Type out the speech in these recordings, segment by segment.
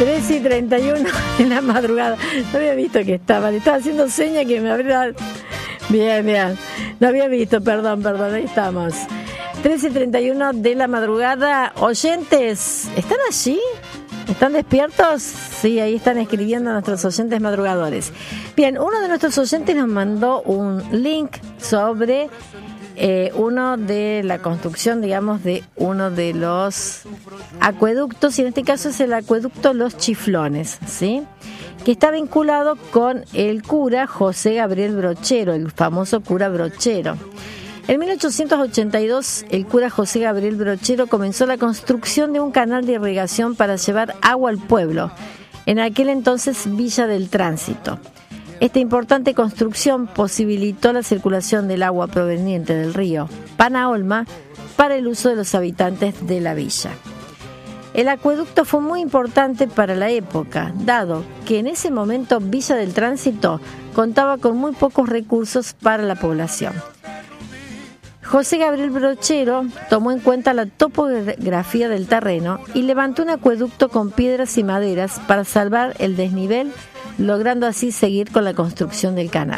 3:31 en la madrugada. No había visto que estaba. Le estaba haciendo seña que me habría... Bien. No había visto, perdón. Ahí estamos. 3:31 de la madrugada. Oyentes, ¿están allí? ¿Están despiertos? Sí, ahí están escribiendo nuestros oyentes madrugadores. Bien, uno de nuestros oyentes nos mandó un link sobre uno de la construcción, digamos, de uno de los acueductos, y en este caso es el acueducto Los Chiflones, ¿sí? Que está vinculado con el cura José Gabriel Brochero, el famoso cura Brochero. En 1882, el cura José Gabriel Brochero comenzó la construcción de un canal de irrigación para llevar agua al pueblo, en aquel entonces Villa del Tránsito. Esta importante construcción posibilitó la circulación del agua proveniente del río Panaolma para el uso de los habitantes de la villa. El acueducto fue muy importante para la época, dado que en ese momento Villa del Tránsito contaba con muy pocos recursos para la población. José Gabriel Brochero tomó en cuenta la topografía del terreno y levantó un acueducto con piedras y maderas para salvar el desnivel, logrando así seguir con la construcción del canal.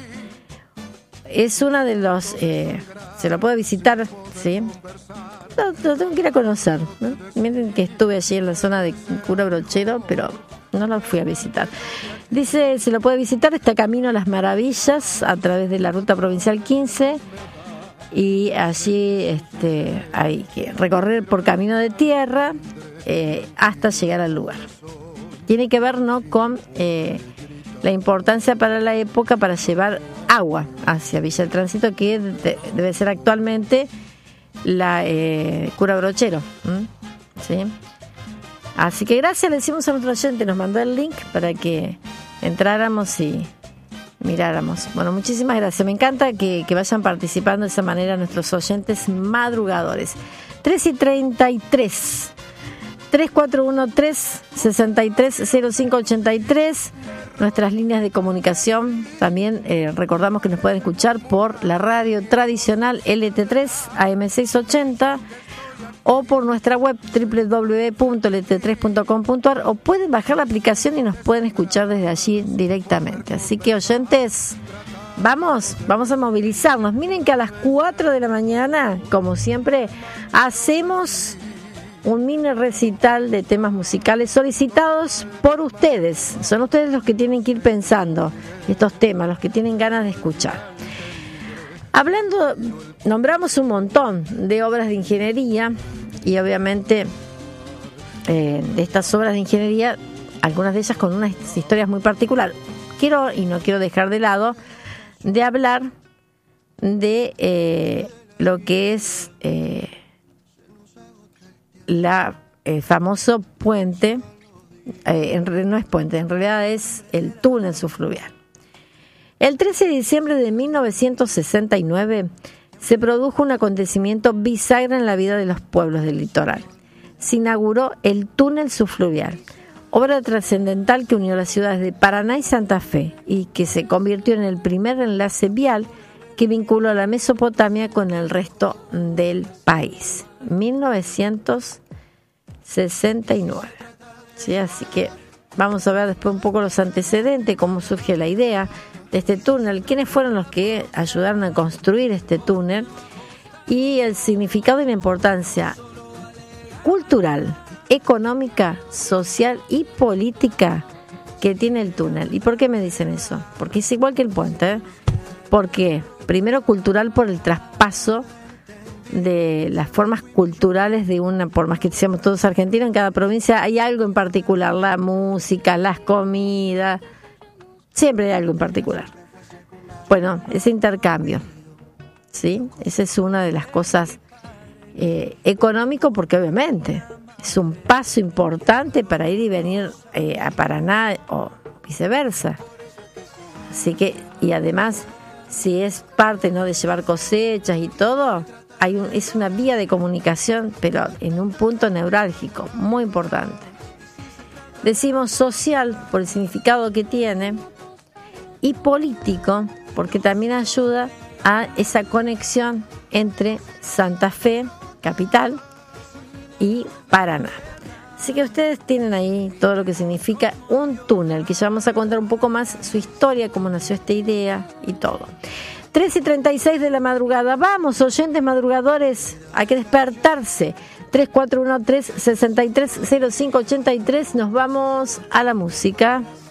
Es una de los... se lo puede visitar, ¿sí? Lo tengo que ir a conocer, ¿no? Miren que estuve allí en la zona de Cura Brochero, pero no lo fui a visitar. Dice, se lo puede visitar, está camino a Las Maravillas a través de la ruta provincial 15, y allí hay que recorrer por camino de tierra hasta llegar al lugar. Tiene que ver, ¿no?, con la importancia para la época para llevar agua hacia Villa del Tránsito, que debe ser actualmente la Cura Brochero. ¿Sí? Así que gracias, le decimos a nuestro oyente, nos mandó el link para que entráramos y miráramos. Bueno, muchísimas gracias. Me encanta que vayan participando de esa manera nuestros oyentes madrugadores. 3:33. 3413-630583, nuestras líneas de comunicación. También recordamos que nos pueden escuchar por la radio tradicional LT3 AM680 o por nuestra web www.lt3.com.ar, o pueden bajar la aplicación y nos pueden escuchar desde allí directamente. Así que, oyentes, vamos a movilizarnos. Miren que a las 4 de la mañana, como siempre, hacemos un mini recital de temas musicales solicitados por ustedes. Son ustedes los que tienen que ir pensando estos temas, los que tienen ganas de escuchar. Nombramos un montón de obras de ingeniería, y obviamente de estas obras de ingeniería, algunas de ellas con unas historias muy particulares. No quiero dejar de lado de hablar de lo que es el famoso puente, no es puente, en realidad es el túnel subfluvial. El 13 de diciembre de 1969 se produjo un acontecimiento bisagra en la vida de los pueblos del litoral. Se inauguró el túnel subfluvial, obra trascendental que unió las ciudades de Paraná y Santa Fe y que se convirtió en el primer enlace vial que vinculó a la Mesopotamia con el resto del país. 1969. ¿Sí? Así que vamos a ver después un poco los antecedentes, cómo surge la idea de este túnel, quiénes fueron los que ayudaron a construir este túnel y el significado y la importancia cultural, económica, social y política que tiene el túnel. ¿Y por qué me dicen eso? Porque es igual que el puente, ¿eh? Porque primero cultural por el traspaso de las formas culturales de por más que seamos todos argentinos, en cada provincia hay algo en particular, la música, las comidas, siempre hay algo en particular. Bueno, ese intercambio, ¿sí? Esa es una de las cosas económico, porque obviamente es un paso importante para ir y venir a Paraná o viceversa. Así que, y además, si es parte, ¿no?, de llevar cosechas y todo, es una vía de comunicación, pero en un punto neurálgico, muy importante. Decimos social por el significado que tiene, y político porque también ayuda a esa conexión entre Santa Fe, capital, y Paraná. Así que ustedes tienen ahí todo lo que significa un túnel, que ya vamos a contar un poco más su historia, cómo nació esta idea y todo. 3:36 de la madrugada. Vamos, oyentes madrugadores, hay que despertarse. 3413-630583. Nos vamos a la música.